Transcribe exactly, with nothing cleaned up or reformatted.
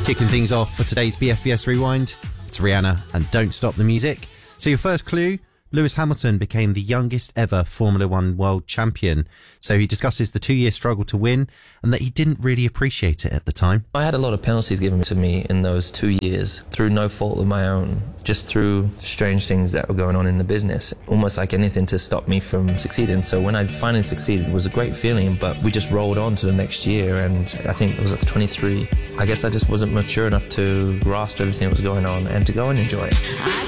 Kicking things off for today's B F B S Rewind, it's Rihanna and Don't Stop the Music. So your first clue, Lewis Hamilton became the youngest ever Formula One world champion. So he discusses the two-year struggle to win and that he didn't really appreciate it at the time. I had a lot of penalties given to me in those two years through no fault of my own, just through strange things that were going on in the business, almost like anything to stop me from succeeding. So when I finally succeeded, it was a great feeling, but we just rolled on to the next year, and I think it was at twenty-three. I guess I just wasn't mature enough to grasp everything that was going on and to go and enjoy it.